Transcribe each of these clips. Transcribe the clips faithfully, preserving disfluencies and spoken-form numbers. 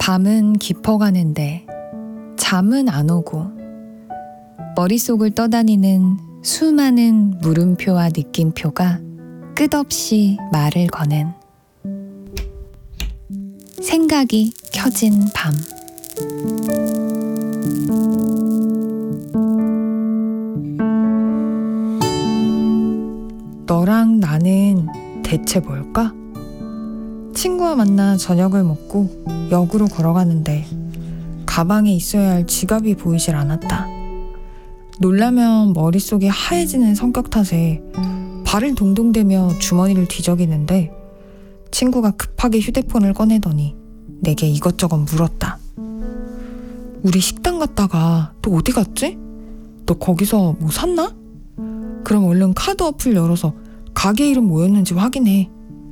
밤은 깊어가는데 잠은 안 오고 머릿속을 떠다니는 수많은 물음표와 느낌표가 끝없이 말을 거는 생각이 켜진 밤. 너랑 나는 대체 뭘까? 친구와 만나 저녁을 먹고 역으로 걸어가는데 가방에 있어야 할 지갑이 보이질 않았다. 놀라면 머릿속이 하얘지는 성격 탓에 발을 동동대며 주머니를 뒤적이는데 친구가 급하게 휴대폰을 꺼내더니 내게 이것저것 물었다. 우리 식당 갔다가 또 어디 갔지? 너 거기서 뭐 샀나? 그럼 얼른 카드 어플 열어서 가게 이름 뭐였는지 확인해.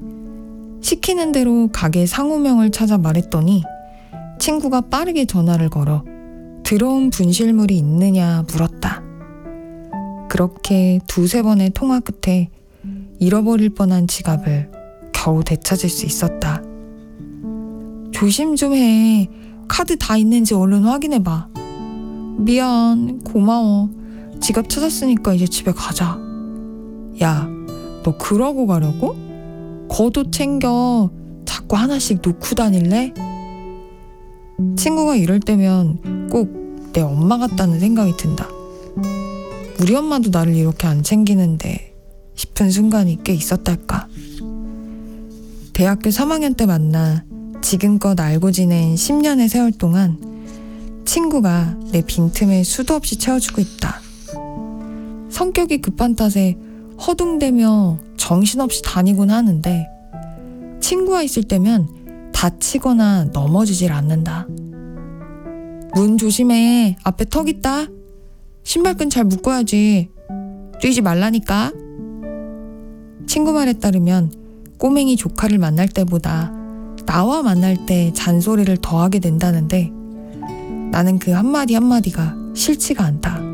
시키는 대로 가게 상호명을 찾아 말했더니 친구가 빠르게 전화를 걸어 들어온 분실물이 있느냐 물었다. 그렇게 두세 번의 통화 끝에 잃어버릴 뻔한 지갑을 겨우 되찾을 수 있었다. 조심 좀 해. 카드 다 있는지 얼른 확인해봐. 미안, 고마워. 지갑 찾았으니까 이제 집에 가자. 야, 너 그러고 가려고? 겉옷 챙겨. 자꾸 하나씩 놓고 다닐래? 친구가 이럴 때면 꼭 내 엄마 같다는 생각이 든다. 우리 엄마도 나를 이렇게 안 챙기는데 싶은 순간이 꽤 있었달까. 대학교 삼 학년 때 만나 지금껏 알고 지낸 십 년의 세월 동안 친구가 내 빈틈을 수도 없이 채워주고 있다. 성격이 급한 탓에 허둥대며 정신없이 다니곤 하는데 친구와 있을 때면 다치거나 넘어지질 않는다. 문 조심해. 앞에 턱 있다. 신발끈 잘 묶어야지. 뛰지 말라니까. 친구 말에 따르면 꼬맹이 조카를 만날 때보다 나와 만날 때 잔소리를 더 하게 된다는데 나는 그 한마디 한마디가 싫지가 않다.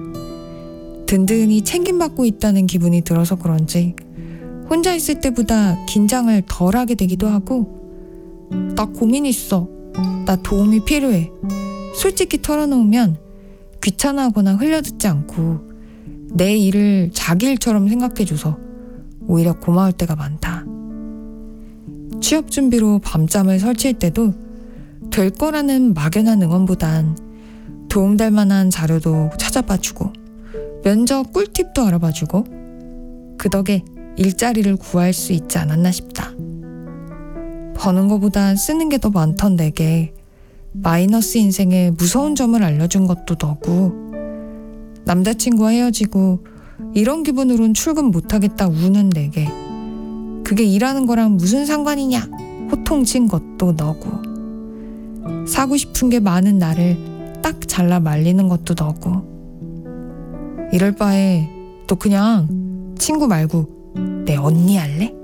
든든히 챙김받고 있다는 기분이 들어서 그런지 혼자 있을 때보다 긴장을 덜 하게 되기도 하고 나 고민 있어. 나 도움이 필요해. 솔직히 털어놓으면 귀찮아하거나 흘려듣지 않고 내 일을 자기 일처럼 생각해줘서 오히려 고마울 때가 많다. 취업 준비로 밤잠을 설칠 때도 될 거라는 막연한 응원보단 도움될 만한 자료도 찾아봐주고 면접 꿀팁도 알아봐주고 그 덕에 일자리를 구할 수 있지 않았나 싶다. 버는 거보다 쓰는 게 더 많던 내게 마이너스 인생의 무서운 점을 알려준 것도 너고 남자친구와 헤어지고 이런 기분으론 출근 못하겠다 우는 내게 그게 일하는 거랑 무슨 상관이냐 호통친 것도 너고 사고 싶은 게 많은 나를 딱 잘라 말리는 것도 너고 이럴 바에 또 그냥 친구 말고 내 언니 할래?